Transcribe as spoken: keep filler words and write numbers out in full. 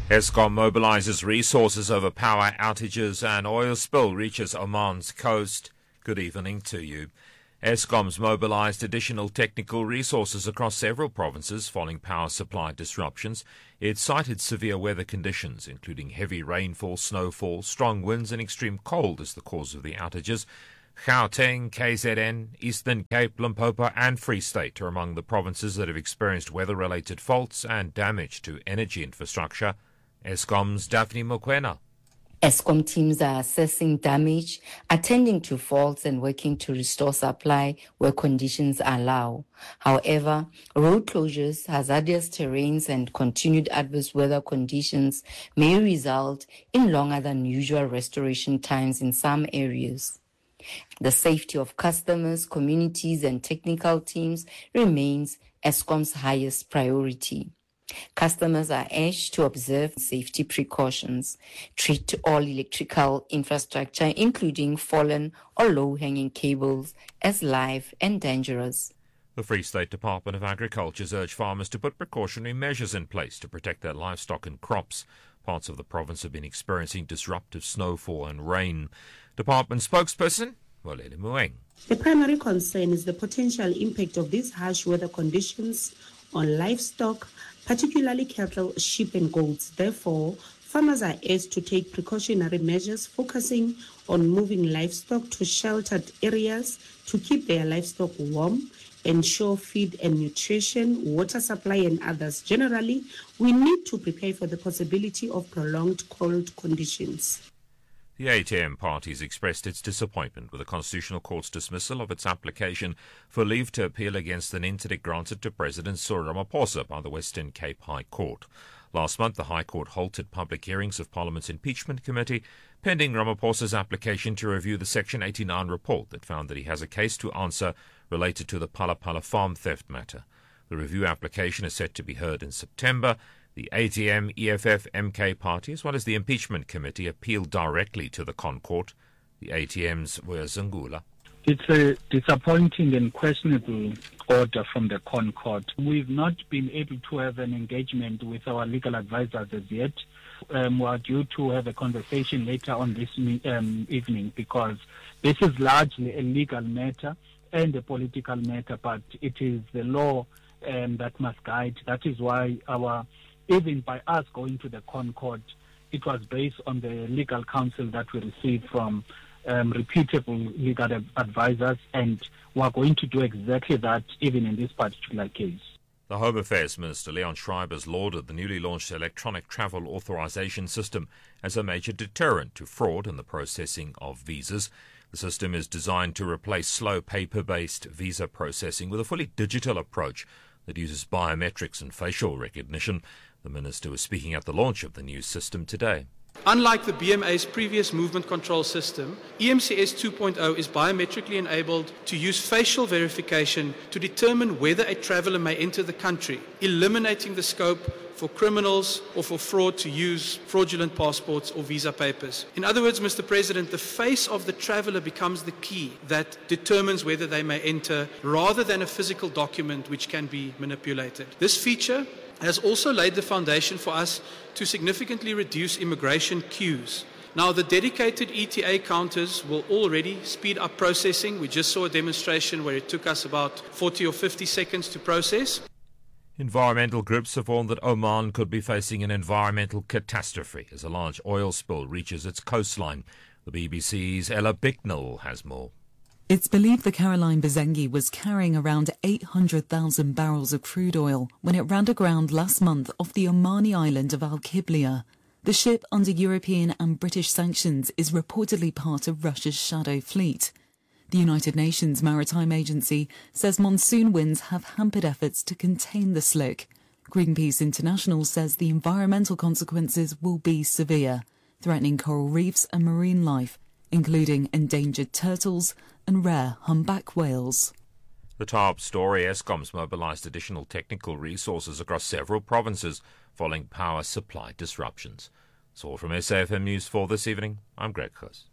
Eskom mobilizes resources over power outages and oil spill reaches Oman's coast. Good evening to you. Eskom's mobilized additional technical resources across several provinces following power supply disruptions. It cited severe weather conditions, including heavy rainfall, snowfall, strong winds and extreme cold as the cause of the outages. Gauteng, K Z N, Eastern Cape, Limpopo and Free State are among the provinces that have experienced weather-related faults and damage to energy infrastructure. Eskom's Daphne Mokoena. Eskom teams are assessing damage, attending to faults and working to restore supply where conditions allow. However, road closures, hazardous terrains and continued adverse weather conditions may result in longer than usual restoration times in some areas. The safety of customers, communities and technical teams remains Eskom's highest priority. Customers are urged to observe safety precautions, treat all electrical infrastructure, including fallen or low-hanging cables, as live and dangerous. The Free State Department of Agriculture has urged farmers to put precautionary measures in place to protect their livestock and crops. Parts of the province have been experiencing disruptive snowfall and rain. Department spokesperson, Molele Mueng. The primary concern is the potential impact of these harsh weather conditions on livestock, particularly cattle, sheep and goats. Therefore, farmers are urged to take precautionary measures focusing on moving livestock to sheltered areas to keep their livestock warm, ensure feed and nutrition, water supply and others. Generally, we need to prepare for the possibility of prolonged cold conditions. The A T M party has expressed its disappointment with the Constitutional Court's dismissal of its application for leave to appeal against an interdict granted to President Cyril Ramaphosa by the Western Cape High Court. Last month, the High Court halted public hearings of Parliament's impeachment committee, pending Ramaphosa's application to review the Section eighty-nine report that found that he has a case to answer related to the Phala Phala farm theft matter. The review application is set to be heard in September. The A T M, E F F, M K party, as well as the impeachment committee, appealed directly to the ConCourt. The A T M's were Zangula. It's a disappointing and questionable order from the ConCourt. We've not been able to have an engagement with our legal advisors as yet. Um, we are due to have a conversation later on this um, evening because this is largely a legal matter and a political matter, but it is the law um, that must guide. That is why our Even by us going to the ConCourt, it was based on the legal counsel that we received from um, reputable legal advisors, and we are going to do exactly that even in this particular case. The Home Affairs Minister, Leon Schreiber, has lauded the newly launched electronic travel authorization system as a major deterrent to fraud in the processing of visas. The system is designed to replace slow paper-based visa processing with a fully digital approach that uses biometrics and facial recognition. The minister was speaking at the launch of the new system today. Unlike the B M A's previous movement control system, E M C S two point oh is biometrically enabled to use facial verification to determine whether a traveller may enter the country, eliminating the scope for criminals or for fraud to use fraudulent passports or visa papers. In other words, Mister President, the face of the traveller becomes the key that determines whether they may enter, rather than a physical document which can be manipulated. This feature has also laid the foundation for us to significantly reduce immigration queues. Now, the dedicated E T A counters will already speed up processing. We just saw a demonstration where it took us about forty or fifty seconds to process. Environmental groups have warned that Oman could be facing an environmental catastrophe as a large oil spill reaches its coastline. The B B C's Ella Bicknell has more. It's believed the Caroline Bazengi was carrying around eight hundred thousand barrels of crude oil when it ran aground last month off the Omani island of Al-Qiblia. The ship, under European and British sanctions, is reportedly part of Russia's shadow fleet. The United Nations Maritime Agency says monsoon winds have hampered efforts to contain the slick. Greenpeace International says the environmental consequences will be severe, threatening coral reefs and marine life, including endangered turtles and rare humpback whales. The top story: Eskom's mobilized additional technical resources across several provinces following power supply disruptions. That's all from S A F M News for this evening. I'm Greg Huss.